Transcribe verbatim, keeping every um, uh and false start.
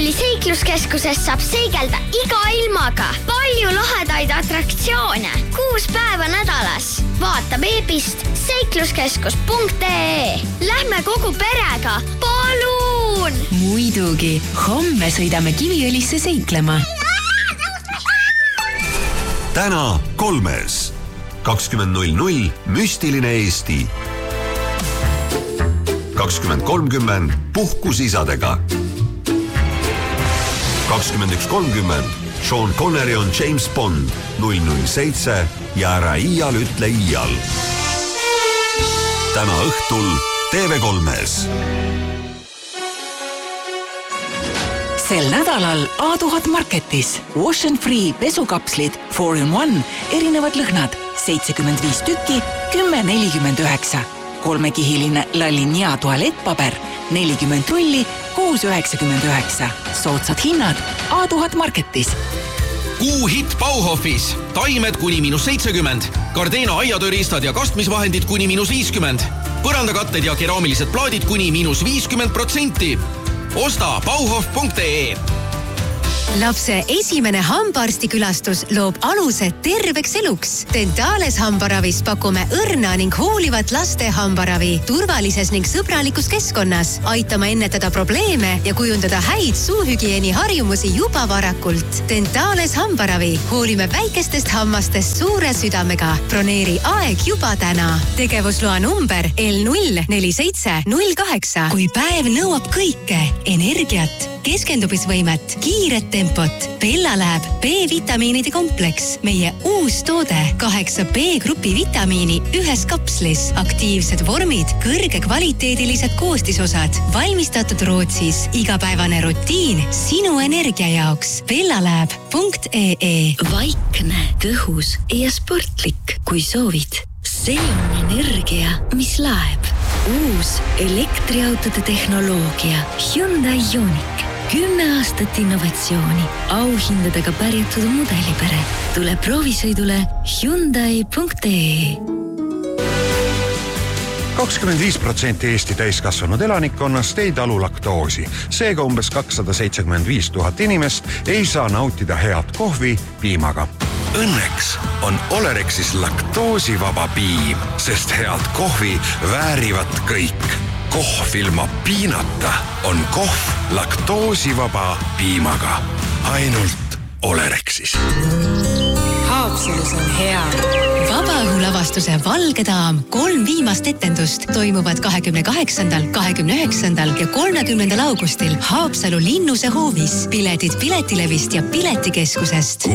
Kiviõli seikluskeskuses saab seigelda iga ilmaga. Palju lahedaid atraktsioone. Kuus päeva nädalas. Vaata veebist seikluskeskus punkt ee. Lähme kogu perega. Palun! Muidugi. Homme sõidame Kiviõlisse seiklema. Täna kolmes. kakskümmend null null müstiline Eesti. kakskümmend kolmkümmend puhkusisadega. kakskümmend üks kolmkümmend Sean Connery on James Bond. null null seitse ja ära iial ütle iial. Täna õhtul T V kolmes. Sel nädalal A tuhat Marketis Wash and Free pesukapslid four in one, erinevad lõhnad, seitsekümmend viis tükki, kümme nelikümmend üheksa. Kolmekihiline Lalinia tualettpaber, nelikümmend rulli, kuus üheksakümmend üheksa. Soodsad hinnad A tuhat Marketis. Kuu hit Bauhofis. Taimed kuni miinus seitsekümmend. Gardena aiatööriistad ja kastmisvahendid kuni miinus viiskümmend. Põrandakatted ja keraamilised plaadid kuni miinus viiskümmend protsenti. Osta bauhof punkt ee. Lapse esimene hambaarstikülastus loob aluse terveks eluks. Dentales hambaravis pakume õrna ning hoolivat laste hambaravi turvalises ning sõbralikus keskkonnas. Aitama ennetada probleeme ja kujundada häid suuhügieeni harjumusi juba varakult. Dentales hambaravi. Hoolime väikestest hammastest suure südamega. Broneeri aeg juba täna. Tegevusloa number L null neli seitse null kaheksa. Kui päev nõuab kõike, energiat, keskendumisvõimet, kiiret tempot. Bella läheb B-vitamiinide kompleks. Meie uus toode. Kaheksa B-grupi vitamiini ühes kapslis. Aktiivsed vormid, kõrge kvaliteedilised koostisosad. Valmistatud Rootsis. Igapäevane rutiin sinu energia jaoks. Bella läheb punkt ee. Vaikne, tõhus ja sportlik, kui soovid. See on energia, mis laeb. Uus elektriautode tehnoloogia Hyundai Ioniq. Kümme aastat innovatsiooni, auhindadega pärjatud mudelipere. Tule proovisõidule Hyundai punkt ee. kakskümmend viis protsenti Eesti täiskasvanud elanikkonnast ei talu laktoosi. Seega umbes kakssada seitsekümmend viis tuhat inimest ei saa nautida head kohvi piimaga. Õnneks on Olerexis laktoosivaba piim, sest head kohvi väärivad kõik. Kohv ilma piinata on kohv laktoosivaba piimaga. Ainult Olerexis. Haapsalus on hea. Vabaõhulavastuse Valge daam kolm viimast etendust toimuvad kahekümne kaheksandal, kahekümne üheksandal ja kolmekümnendal augustil Haapsalu Linnuse hoovis. Piletid Piletilevist ja Piletikeskusest.